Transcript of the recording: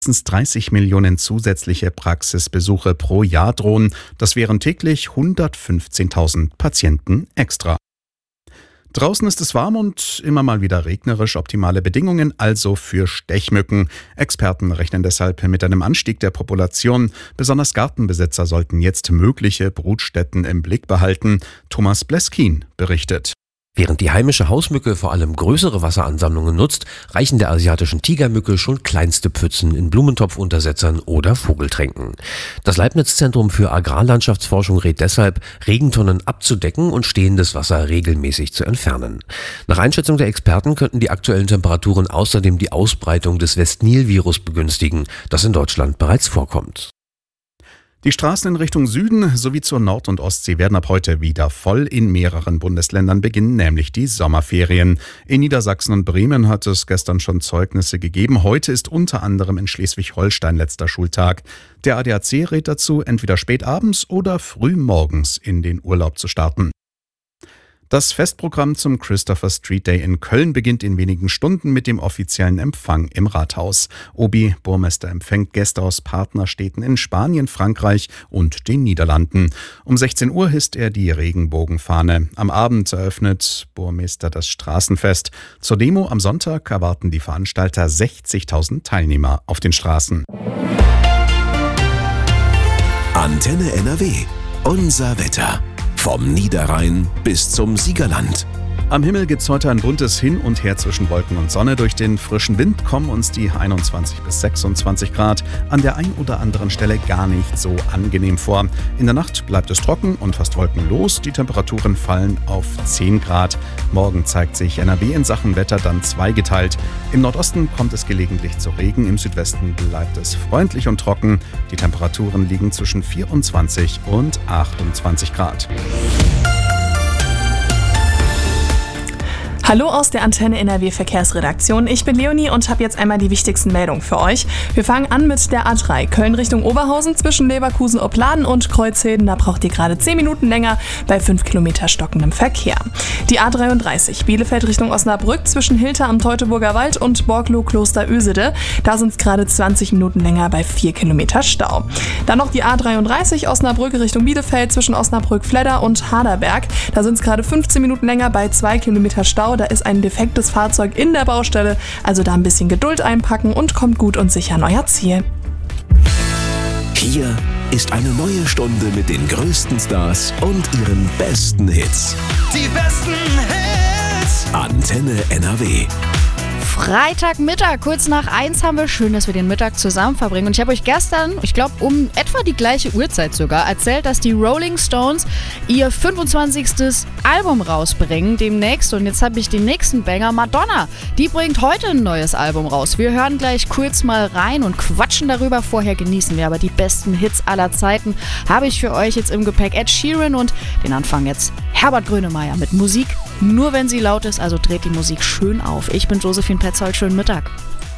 mindestens 30 Millionen zusätzliche Praxisbesuche pro Jahr drohen. Das wären täglich 115.000 Patienten extra. Draußen ist es warm und immer mal wieder regnerisch, optimale Bedingungen also für Stechmücken. Experten rechnen deshalb mit einem Anstieg der Population. Besonders Gartenbesitzer sollten jetzt mögliche Brutstätten im Blick behalten. Thomas Bleskin berichtet. Während die heimische Hausmücke vor allem größere Wasseransammlungen nutzt, reichen der asiatischen Tigermücke schon kleinste Pfützen in Blumentopfuntersetzern oder Vogeltränken. Das Leibniz-Zentrum für Agrarlandschaftsforschung rät deshalb, Regentonnen abzudecken und stehendes Wasser regelmäßig zu entfernen. Nach Einschätzung der Experten könnten die aktuellen Temperaturen außerdem die Ausbreitung des West-Nil-Virus begünstigen, das in Deutschland bereits vorkommt. Die Straßen in Richtung Süden sowie zur Nord- und Ostsee werden ab heute wieder voll. In mehreren Bundesländern beginnen nämlich die Sommerferien. In Niedersachsen und Bremen hat es gestern schon Zeugnisse gegeben. Heute ist unter anderem in Schleswig-Holstein letzter Schultag. Der ADAC rät dazu, entweder spät abends oder früh morgens in den Urlaub zu starten. Das Festprogramm zum Christopher Street Day in Köln beginnt in wenigen Stunden mit dem offiziellen Empfang im Rathaus. Obi Burmester empfängt Gäste aus Partnerstädten in Spanien, Frankreich und den Niederlanden. Um 16 Uhr hisst er die Regenbogenfahne. Am Abend eröffnet Burmester das Straßenfest. Zur Demo am Sonntag erwarten die Veranstalter 60.000 Teilnehmer auf den Straßen. Antenne NRW. Unser Wetter. Vom Niederrhein bis zum Siegerland. Am Himmel gibt's heute ein buntes Hin und Her zwischen Wolken und Sonne. Durch den frischen Wind kommen uns die 21 bis 26 Grad an der ein oder anderen Stelle gar nicht so angenehm vor. In der Nacht bleibt es trocken und fast wolkenlos. Die Temperaturen fallen auf 10 Grad. Morgen zeigt sich NRW in Sachen Wetter dann zweigeteilt. Im Nordosten kommt es gelegentlich zu Regen, im Südwesten bleibt es freundlich und trocken. Die Temperaturen liegen zwischen 24 und 28 Grad. Hallo aus der Antenne NRW Verkehrsredaktion. Ich bin Leonie und habe jetzt einmal die wichtigsten Meldungen für euch. Wir fangen an mit der A3 Köln Richtung Oberhausen zwischen Leverkusen-Opladen und Kreuzheden. Da braucht ihr gerade 10 Minuten länger bei 5 Kilometer stockendem Verkehr. Die A33 Bielefeld Richtung Osnabrück zwischen Hilter am Teutoburger Wald und Borglow-Kloster-Ösede. Da sind es gerade 20 Minuten länger bei 4 Kilometer Stau. Dann noch die A33 Osnabrück Richtung Bielefeld zwischen Osnabrück-Fledder und Haderberg. Da sind es gerade 15 Minuten länger bei 2 Kilometer Stau. Da ist ein defektes Fahrzeug in der Baustelle, also da ein bisschen Geduld einpacken und kommt gut und sicher an euer Ziel. Hier ist eine neue Stunde mit den größten Stars und ihren besten Hits. Die besten Hits! Antenne NRW. Freitagmittag, kurz nach 1 haben wir. Schön, dass wir den Mittag zusammen verbringen. Und ich habe euch gestern, ich glaube um etwa die gleiche Uhrzeit sogar, erzählt, dass die Rolling Stones ihr 25. Album rausbringen demnächst. Und jetzt habe ich den nächsten Banger, Madonna. Die bringt heute ein neues Album raus. Wir hören gleich kurz mal rein und quatschen darüber. Vorher genießen wir aber die besten Hits aller Zeiten. Habe ich für euch jetzt im Gepäck Ed Sheeran und den Anfang jetzt Herbert Grönemeyer mit Musik. Nur wenn sie laut ist, also dreht die Musik schön auf. Ich bin Josephine Petzold, schönen Mittag.